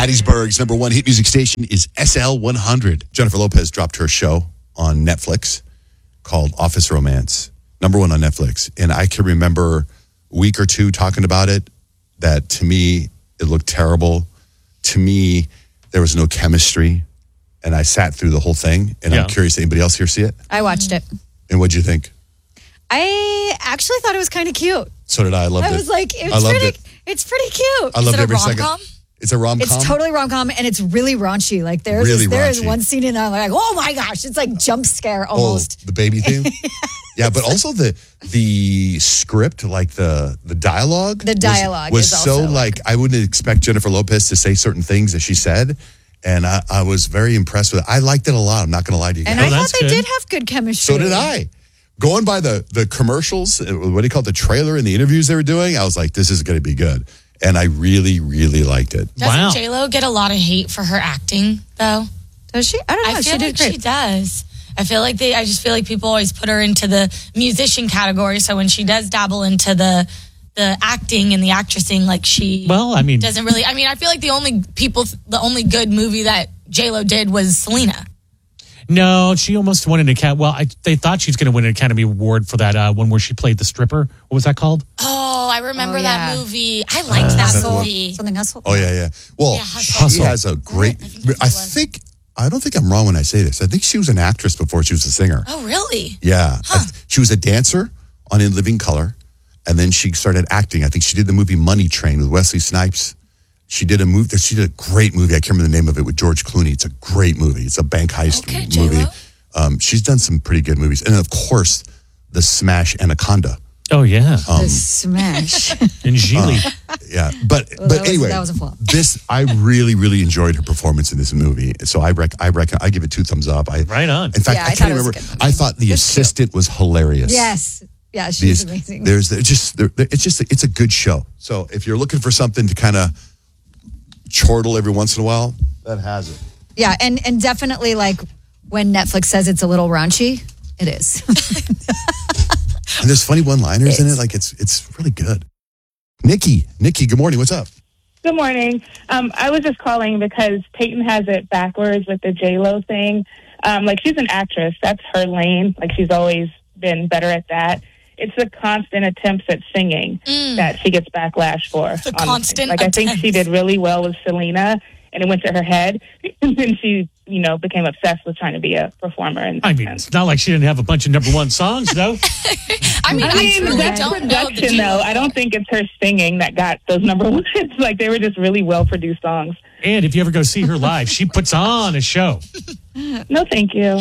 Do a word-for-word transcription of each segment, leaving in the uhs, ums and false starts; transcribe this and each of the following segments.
Hattiesburg's number one hit music station is S L one hundred. Jennifer Lopez dropped her show on Netflix called Office Romance. Number one on Netflix. And I can remember a week or two talking about it, that to me, it looked terrible. To me, there was no chemistry. And I sat through the whole thing. And Yeah. I'm curious, anybody else here see it? I watched it. And what'd you think? I actually thought it was kind of cute. So did I. I loved it. I was like, I it's loved pretty, it. it's pretty cute. I loved it a every second. rom-com? It's a rom-com. It's totally rom-com, and it's really raunchy. Like there's Really there is raunchy. one scene in there, I'm like, oh my gosh, it's like jump scare almost. Oh, the baby theme? Yeah, but also the the script, like the the dialogue. The dialogue was, was is so also- like, I wouldn't expect Jennifer Lopez to say certain things that she said. And I, I was very impressed with it. I liked it a lot. I'm not going to lie to you guys. And Oh, I thought that's they good. did have good chemistry. So did I. Going by the the commercials, uh, what do you call it, the trailer and the interviews they were doing, I was like, this is going to be good. And I really, really liked it. Doesn't Wow. J-Lo get a lot of hate for her acting, though? Does she? I don't know. I she feel did like great. she does. I feel like they, I just feel like people always put her into the musician category. So when she does dabble into the the acting and the actressing, like she Well, I mean, doesn't really, I mean, I feel like the only people, the only good movie that J-Lo did was Selena. no, she almost won an Academy. Well, I, they thought she was going to win an Academy Award for that uh, one where she played the stripper. What was that called? Oh, I remember Oh, that yeah. movie. I liked that that's the one. movie. Something hustle. Oh, yeah, yeah. Well, Yeah, Hustle. she has a great, I think that's I what it was. think, I don't think I'm wrong when I say this. I think she was an actress before she was a singer. Oh, really? Yeah. I- she was a dancer on In Living Color, and then she started acting. I think she did the movie Money Train with Wesley Snipes. She did a movie. She did a great movie. I can't remember the name of it with George Clooney. It's a great movie. It's a bank heist Okay, movie. J-Lo. Um, she's done some pretty good movies, and of course, the smash Anaconda. Oh, yeah. The smash. And Gigli. Yeah, but Well, but that was- anyway, that was a flop. this I really really enjoyed her performance in this movie. So I rec I reckon I give it two thumbs up. I Right on. In fact, Yeah, I, I can't thought it was a remember. good movie. I thought the assistant was hilarious. yes. Yeah, she's These- amazing. There's there's just there, it's just it's a good show. So if you're looking for something to kind of chortle every once in a while, that has it. Yeah, and, and definitely like when Netflix says it's a little raunchy, it is. And there's funny one-liners in it. Like it's it's really good. Nikki, Nikki, good morning. What's up? Good morning. Um, I was just calling because Peyton has it backwards with the J-Lo thing. Um, like, she's an actress. That's her lane. Like, she's always been better at that. It's the constant attempts at singing that she gets backlash for. The honestly. constant Like, I think she attempts. did really well with Selena, and it went to her head. And then she, you know, became obsessed with trying to be a performer. And I mean, it's not like she didn't have a bunch of number one songs, though. I mean, I, I mean, truly that's don't know the production, though. I don't think it's her singing that got those number ones. Like, they were just really well-produced songs. And if you ever go see her live, she puts on a show. No, thank you.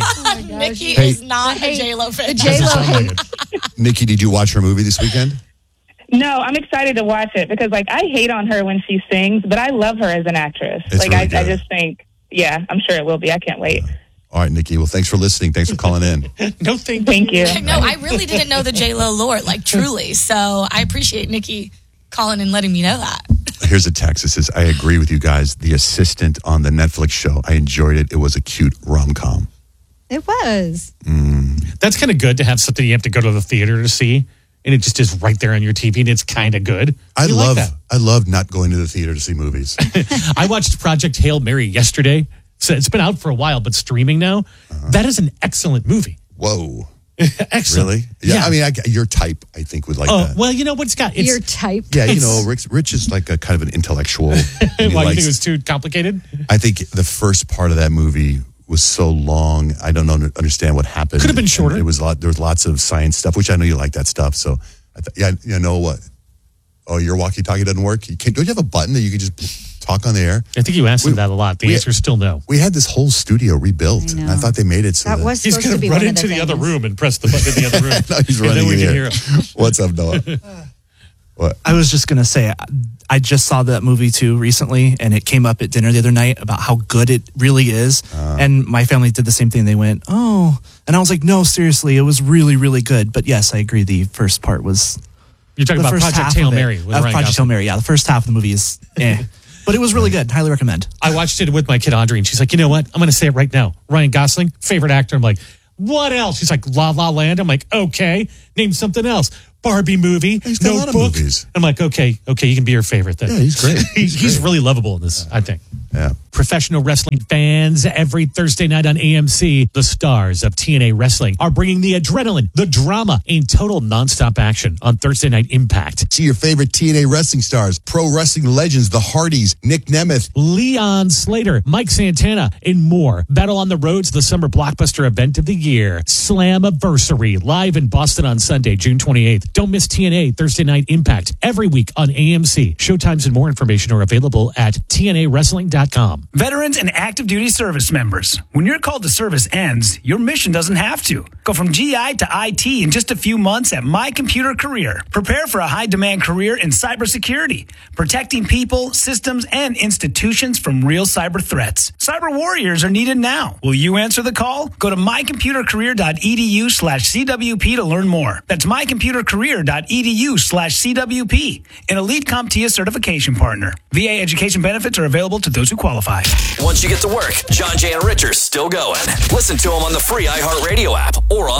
Nikki Hey. is not a J-Lo fan. J-Lo Doesn't sound hate. like it. Nikki, did you watch her movie this weekend? No, I'm excited to watch it because, like, I hate on her when she sings, but I love her as an actress. It's like, really I, I good. just think, yeah, I'm sure it will be. I can't wait. All right, Nikki. Well, thanks for listening. Thanks for calling in. No thank Thank you. No, I really didn't know the J-Lo lore, like, truly. So I appreciate Nikki calling and letting me know that. Here's a text that says, I agree with you guys. The assistant on the Netflix show, I enjoyed it. It was a cute rom-com. It was. That's kind of good to have something you have to go to the theater to see, and it just is right there on your T V, and it's kind of good. I You like love that. I love not going to the theater to see movies. I watched Project Hail Mary yesterday. So it's been out for a while, but streaming now. Uh-huh. That is an excellent movie. Whoa. Excellent. Really? Yeah, I mean, I, your type, I think, would like Oh, that. well, you know what's got it's Your type. Yeah, you it's- know, Rich, Rich is like a kind of an intellectual. and he why you likes- think it was too complicated? I think the first part of that movie was so long. I don't know, understand what happened. Could have been And shorter. It was a lot. There was lots of science stuff, which I know you like that stuff. So, I th- yeah, you know what? Oh, your walkie-talkie doesn't work. You can't. Don't you have a button that you can just talk on the air? I think you asked We- him that a lot. The we- answer is still no. We had this whole studio rebuilt. I and I know. thought they made it so That that was He's supposed going to be to run one into of the, the other things. room and press the button in the other room. No, he's and running then we in can here. hear him. What's up, Noah? What? I was just going to say, I just saw that movie too recently, and it came up at dinner the other night about how good it really is. Uh. And my family did the same thing. They went, oh. And I was like, no, seriously, it was really, really good. But yes, I agree. The first part was. You're talking the about first Project half Hail of it- Mary with uh, Ryan Project Hail Gosling. Mary, yeah. The first half of the movie is eh. But it was really good. Highly recommend. I watched it with my kid Audrey, and she's like, you know what? I'm going to say it right now. Ryan Gosling, favorite actor. I'm like, what else? She's like, La La Land. I'm like, okay, name something else. Barbie movie, He's done a lot of Notebook. movies. I'm like, okay, okay, he can be your favorite then. Yeah, he's great. He's, He's he's great. really lovable in this, I think. Yeah. Professional wrestling fans, every Thursday night on A M C, the stars of T N A Wrestling are bringing the adrenaline, the drama, and total nonstop action on Thursday Night Impact. See your favorite T N A wrestling stars, pro wrestling legends, the Hardys, Nick Nemeth. Leon Slater, Mike Santana, and more. Battle on the Roads, the summer blockbuster event of the year. Slammiversary, live in Boston on Sunday, June twenty-eighth. Don't miss T N A Thursday Night Impact every week on A M C. Showtimes and more information are available at T N A wrestling dot com. Veterans and active duty service members, when your call to service ends, your mission doesn't have to. Go from G I to I T in just a few months at My Computer Career. Prepare for a high-demand career in cybersecurity, protecting people, systems, and institutions from real cyber threats. Cyber warriors are needed now. Will you answer the call? Go to my computer career dot e d u slash c w p to learn more. That's my computer career dot e d u slash c w p, an Elite CompTIA certification partner. V A education benefits are available to those who qualify. Once you get to work, John, Jay, and Rich are still going. Listen to them on the free iHeartRadio app or